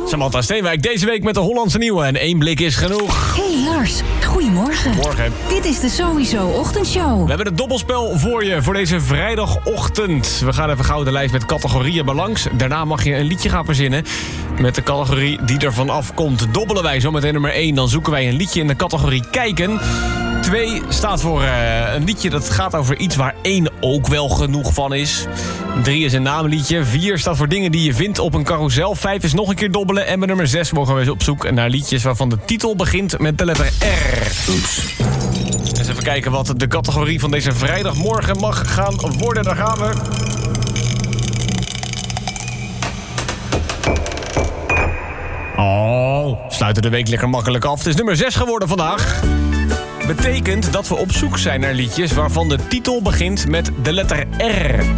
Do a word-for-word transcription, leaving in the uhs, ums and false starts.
Samantha Steenwijk deze week met de Hollandse Nieuwe. En één blik is genoeg. Hey Lars, goedemorgen. Morgen. Dit is de Sowieso Ochtendshow. We hebben het dobbelspel voor je voor deze vrijdagochtend. We gaan even gauw de lijst met categorieën belangs. Daarna mag je een liedje gaan verzinnen met de categorie die ervan afkomt. Dobbelen wij zometeen nummer één, dan zoeken wij een liedje in de categorie kijken. twee staat voor uh, een liedje dat gaat over iets waar één ook wel genoeg van is. drie is een naamliedje. vier staat voor dingen die je vindt op een carousel. vijf is nog een keer dobbelen. En bij nummer zes mogen we eens op zoek naar liedjes waarvan de titel begint met de letter R. Oeps. Eens even kijken wat de categorie van deze vrijdagmorgen mag gaan worden. Daar gaan we. Oh, sluiten de week lekker makkelijk af. Het is nummer zes geworden vandaag. Betekent dat we op zoek zijn naar liedjes waarvan de titel begint met de letter R.